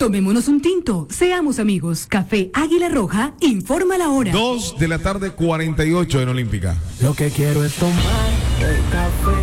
Tomémonos un tinto, seamos amigos. Café Águila Roja, informa la hora. 2 de la tarde, 48 en Olímpica. Lo que quiero es tomar el café